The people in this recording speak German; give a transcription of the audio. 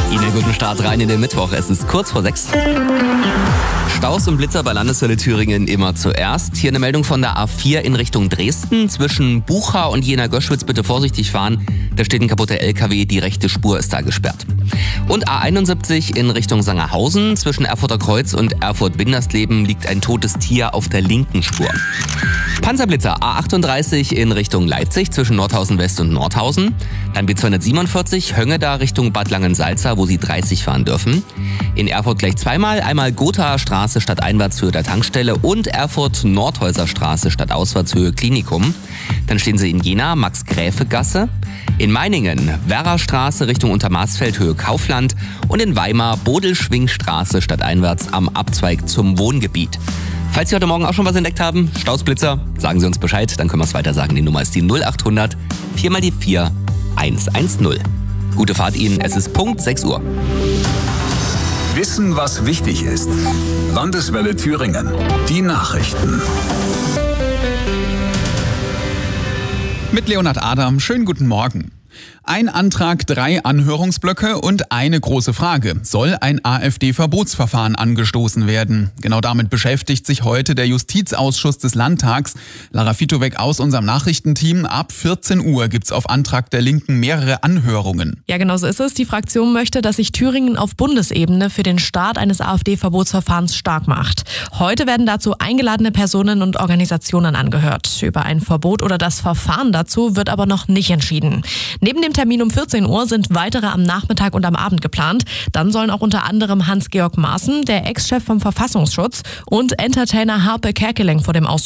Ihnen guten Start rein in den Mittwoch. Es ist kurz vor 6. Staus und Blitzer bei Landeshölle Thüringen immer zuerst. Hier eine Meldung von der A4 in Richtung Dresden. Zwischen Bucha und Jena-Göschwitz bitte vorsichtig fahren. Da steht ein kaputter LKW, die rechte Spur ist da gesperrt. Und A71 in Richtung Sangerhausen. Zwischen Erfurter Kreuz und Erfurt-Bindersleben liegt ein totes Tier auf der linken Spur. Panzerblitzer A38 in Richtung Leipzig zwischen Nordhausen West und Nordhausen. Dann B247 Höngeda Richtung Bad Langensalza, wo Sie 30 fahren dürfen. In Erfurt gleich zweimal, einmal Gothaer Straße statt Einwärtshöhe der Tankstelle und Erfurt Nordhäuser Straße statt Auswärtshöhe Klinikum. Dann stehen Sie in Jena Max-Gräfe-Gasse. In Meiningen Werra Straße Richtung Untermaßfeld Höhe Kaufland und in Weimar Bodelschwingstraße statt einwärts am Abzweig zum Wohngebiet. Falls Sie heute Morgen auch schon was entdeckt haben, Stausblitzer, sagen Sie uns Bescheid, dann können wir es weiter sagen. Die Nummer ist die 0800 4 mal die 4 110. Gute Fahrt Ihnen, es ist Punkt 6 Uhr. Wissen, was wichtig ist. Landeswelle Thüringen. Die Nachrichten. Mit Leonhard Adam, schönen guten Morgen. Ein Antrag, 3 Anhörungsblöcke und eine große Frage. Soll ein AfD-Verbotsverfahren angestoßen werden? Genau damit beschäftigt sich heute der Justizausschuss des Landtags. Lara Fitowek aus unserem Nachrichtenteam. Ab 14 Uhr gibt's auf Antrag der Linken mehrere Anhörungen. Ja, genau so ist es. Die Fraktion möchte, dass sich Thüringen auf Bundesebene für den Start eines AfD-Verbotsverfahrens stark macht. Heute werden dazu eingeladene Personen und Organisationen angehört. Über ein Verbot oder das Verfahren dazu wird aber noch nicht entschieden. Neben dem Termin um 14 Uhr sind weitere am Nachmittag und am Abend geplant. Dann sollen auch unter anderem Hans-Georg Maaßen, der Ex-Chef vom Verfassungsschutz, und Entertainer Harpe Kerkeling vor dem Ausschuss